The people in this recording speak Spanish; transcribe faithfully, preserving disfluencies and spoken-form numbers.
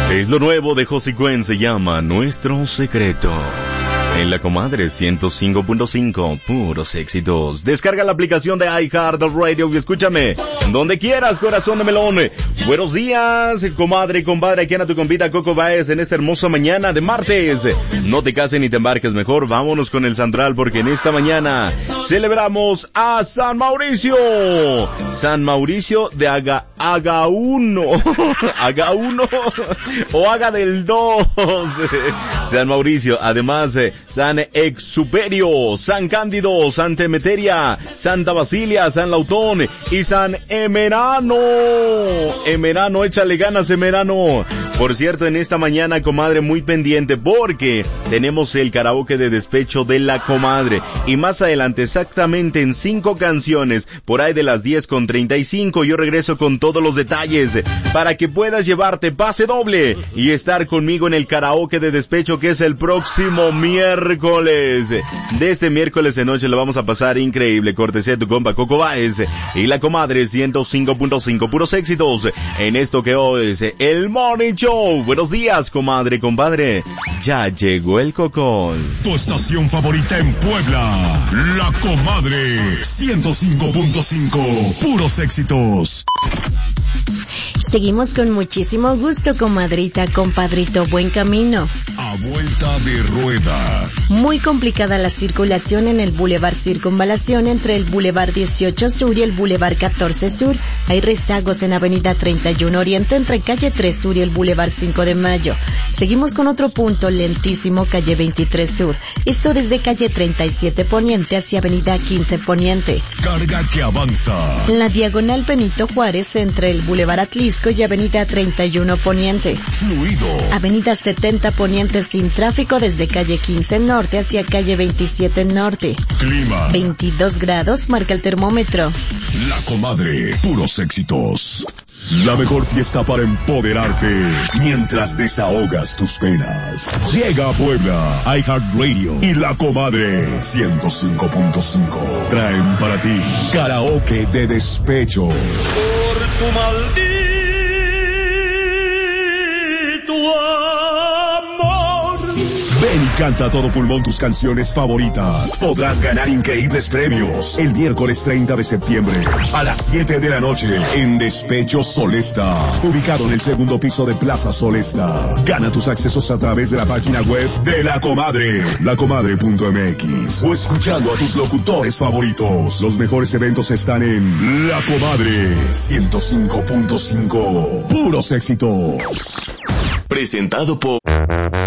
Es lo nuevo de José Cuen, se llama Nuestro Secreto. En La Comadre ciento cinco punto cinco, puros éxitos. Descarga la aplicación de iHeartRadio y escúchame donde quieras, corazón de melón. Buenos días, comadre y compadre. Aquí anda tu compita Coco Baez en esta hermosa mañana de martes. No te cases ni te embarques, mejor vámonos con el Sandral, porque en esta mañana celebramos a San Mauricio. San Mauricio de Aga, Aga uno. Aga uno o Aga del dos. San Mauricio, además San Exuperio, San Cándido, Santa Emeteria, Santa Basilia, San Lautón y San Emerano. Emerano, échale ganas, Emerano. Por cierto, en esta mañana, comadre, muy pendiente porque tenemos el karaoke de despecho de La Comadre. Y más adelante, exactamente en cinco canciones, por ahí de las diez con treinta y cinco, yo regreso con todos los detalles para que puedas llevarte pase doble y estar conmigo en el karaoke de despecho, que es el próximo miércoles. De este miércoles de noche lo vamos a pasar increíble, cortesía de tu compa Coco Baez y La Comadre ciento cinco punto cinco, puros éxitos en esto que hoy es el Morning Show. Buenos días, comadre, compadre. Ya llegó el cocón. Tu estación favorita en Puebla, La Comadre ciento cinco punto cinco, puros éxitos. Seguimos con muchísimo gusto, comadrita, compadrito, buen camino. A vuelta de rueda. Muy complicada la circulación en el Boulevard Circunvalación entre el Boulevard dieciocho Sur y el Boulevard catorce Sur. Hay rezagos en Avenida treinta y uno Oriente entre Calle tres Sur y el Boulevard cinco de Mayo. Seguimos con otro punto lentísimo, Calle veintitrés Sur. Esto desde Calle treinta y siete Poniente hacia Avenida quince Poniente. Carga que avanza. En la diagonal Benito Juárez entre el Boulevard Atlisco y Avenida treinta y uno Poniente. Fluido. Avenida setenta Poniente sin tráfico desde Calle quince Norte hacia Calle veintisiete Norte. Clima. veintidós grados marca el termómetro. La Comadre, puros éxitos. La mejor fiesta para empoderarte mientras desahogas tus penas. Llega a Puebla, iHeartRadio y La Comadre ciento cinco punto cinco. Traen para ti karaoke de despecho. Por tu maldito amor. Ven y canta a todo pulmón tus canciones favoritas. Podrás ganar increíbles premios el miércoles treinta de septiembre a las siete de la noche en Despecho Solesta, ubicado en el segundo piso de Plaza Solesta. Gana tus accesos a través de la página web de La Comadre, lacomadre punto m x, o escuchando a tus locutores favoritos. Los mejores eventos están en La Comadre ciento cinco punto cinco. Puros éxitos. Presentado por